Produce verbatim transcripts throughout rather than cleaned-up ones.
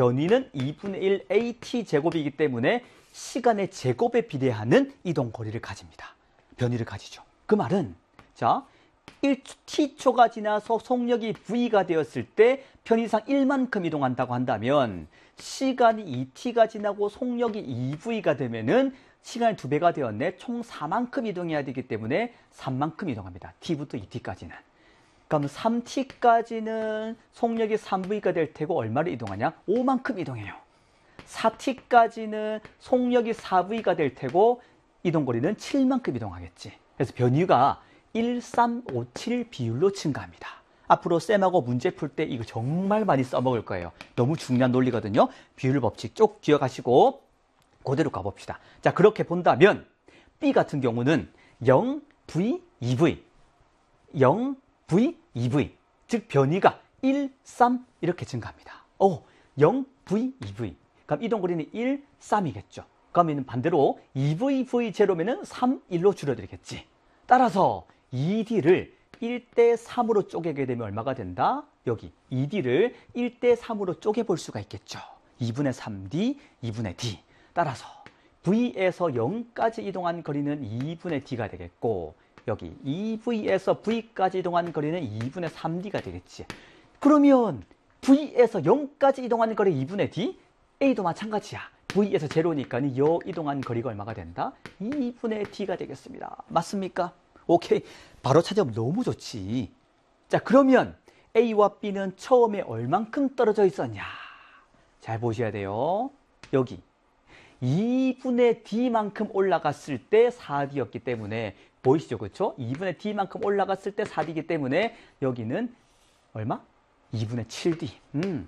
변위는 이분의 일 에이티 제곱이기 때문에 시간의 제곱에 비례하는 이동 거리를 가집니다. 변위를 가지죠. 그 말은 자, 일 티초가 지나서 속력이 V가 되었을 때 편의상 일만큼 이동한다고 한다면 시간이 이 티가 지나고 속력이 이 브이가 되면은 시간이 두 배가 되었네. 총 사만큼 이동해야 되기 때문에 삼만큼 이동합니다. T부터 이 티까지는. 그럼 삼 티까지는 속력이 삼 브이가 될 테고 얼마를 이동하냐? 오만큼 이동해요. 사 티까지는 속력이 사 브이가 될 테고 이동거리는 칠만큼 이동하겠지. 그래서 변위가 일, 삼, 오, 칠 비율로 증가합니다. 앞으로 쌤하고 문제 풀 때 이거 정말 많이 써먹을 거예요. 너무 중요한 논리거든요. 비율 법칙 쭉 기억하시고 그대로 가봅시다. 자, 그렇게 본다면 B 같은 경우는 영 브이, 이 브이, 영 브이, 이 브이 즉 변위가 일, 삼 이렇게 증가합니다. 오, 영 브이, 이 브이 그럼 이동거리는 일, 삼이겠죠. 그러면 반대로 이 브이, 브이 제로면은 삼, 일로 줄여드리겠지. 따라서 이 디를 일 대 삼으로 쪼개게 되면 얼마가 된다? 여기 이 디를 일 대 삼으로 쪼개볼 수가 있겠죠. 이분의 삼 디, 이분의 D. 따라서 V에서 영까지 이동한 거리는 이분의 D가 되겠고 여기 이 브이에서 V까지 이동한 거리는 이분의 삼 디가 되겠지. 그러면 V에서 영까지 이동한 거리 이분의 D? A도 마찬가지야. V에서 제로니까 여 이동한 거리가 얼마가 된다? 이분의 D가 되겠습니다. 맞습니까? 오케이. 바로 찾아보면 너무 좋지. 자, 그러면 A와 B는 처음에 얼만큼 떨어져 있었냐? 잘 보셔야 돼요. 여기 이분의 D만큼 올라갔을 때 사 디였기 때문에 보이시죠? 그렇죠? 이분의 D만큼 올라갔을 때 사 디이기 때문에 여기는 얼마? 이분의 칠 디. 음.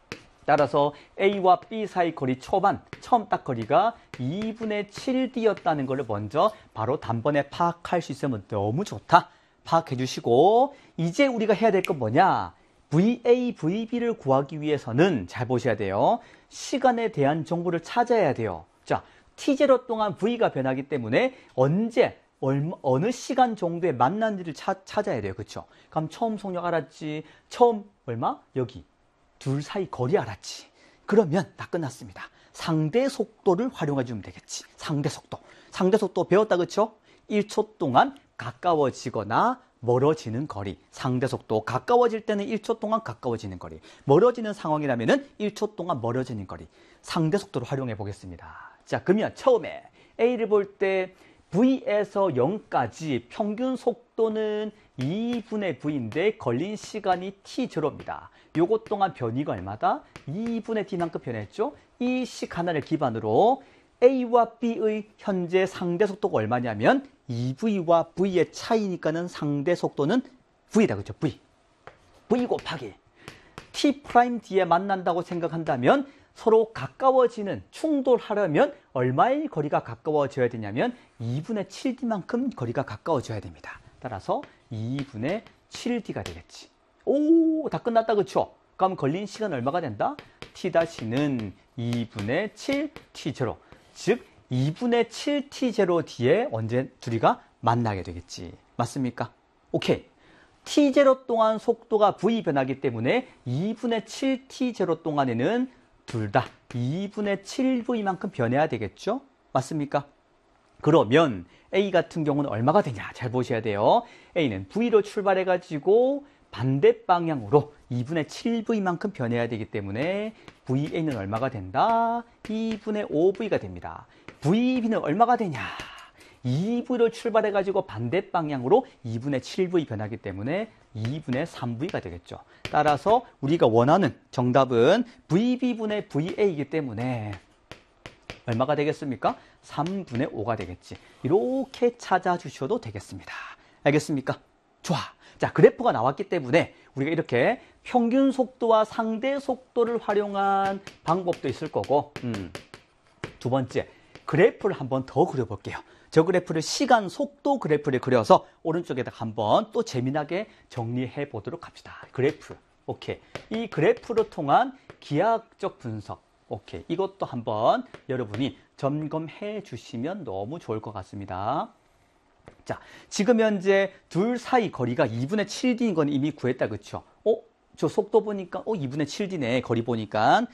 따라서 A와 B 사이 거리 초반, 처음 딱 거리가 이분의 칠 디였다는 걸 먼저 바로 단번에 파악할 수 있으면 너무 좋다. 파악해 주시고 이제 우리가 해야 될 건 뭐냐? 브이에이, 브이비를 구하기 위해서는 잘 보셔야 돼요. 시간에 대한 정보를 찾아야 돼요. 자, 티 제로 동안 V가 변하기 때문에 언제, 얼마, 어느 시간 정도에 만난지를 차, 찾아야 돼요. 그렇죠? 그럼 처음 속력 알았지. 처음 얼마? 여기. 둘 사이 거리 알았지. 그러면 다 끝났습니다. 상대 속도를 활용해 주면 되겠지. 상대 속도. 상대 속도 배웠다. 그렇죠? 일 초 동안 가까워지거나 멀어지는 거리. 상대 속도. 가까워질 때는 일 초 동안 가까워지는 거리. 멀어지는 상황이라면 일 초 동안 멀어지는 거리. 상대 속도를 활용해 보겠습니다. 자, 그러면 처음에 A를 볼 때 V에서 영까지 평균 속도는 이분의 V인데 걸린 시간이 티 제로입니다. 요것 동안 변위가 얼마다? 이분의 D만큼 변했죠? 이 식 하나를 기반으로 A와 B의 현재 상대 속도가 얼마냐면 이 브이와 V의 차이니까는 상대 속도는 V다. 그렇죠? V. V 곱하기 T 프라임 D에 만난다고 생각한다면 서로 가까워지는, 충돌하려면 얼마의 거리가 가까워져야 되냐면 이분의 칠 디만큼 거리가 가까워져야 됩니다. 따라서 이분의 칠 디가 되겠지. 오, 다 끝났다. 그쵸? 그럼 걸린 시간 얼마가 된다? T-는 이분의 칠 티 제로. 즉 이분의 칠 티 제로 뒤에 언제 둘이가 만나게 되겠지. 맞습니까? 오케이. 티 제로 동안 속도가 V 변하기 때문에 이분의 칠 티 제로 동안에는 둘 다 이분의 칠 브이만큼 변해야 되겠죠? 맞습니까? 그러면 A 같은 경우는 얼마가 되냐? 잘 보셔야 돼요. A는 V로 출발해가지고 반대 방향으로 이분의 칠 브이만큼 변해야 되기 때문에 브이에이는 얼마가 된다? 이분의 오 브이가 됩니다. 브이비는 얼마가 되냐? 이 브이로 출발해가지고 반대 방향으로 이분의 칠 브이 변하기 때문에 이분의 삼 브이가 되겠죠. 따라서 우리가 원하는 정답은 브이비분의 브이에이이기 때문에 얼마가 되겠습니까? 삼분의 오가 되겠지. 이렇게 찾아주셔도 되겠습니다. 알겠습니까? 좋아. 자, 그래프가 나왔기 때문에 우리가 이렇게 평균 속도와 상대 속도를 활용한 방법도 있을 거고 음, 두 번째, 그래프를 한번 더 그려볼게요. 저 그래프를 시간 속도 그래프를 그려서 오른쪽에다 한번 또 재미나게 정리해 보도록 합시다. 그래프. 오케이. 이 그래프로 통한 기하학적 분석. 오케이. 이것도 한번 여러분이 점검해 주시면 너무 좋을 것 같습니다. 자, 지금 현재 둘 사이 거리가 이분의 칠 디인 건 이미 구했다. 그쵸? 어? 저 속도 보니까 어 이분의 칠 디네. 거리 보니까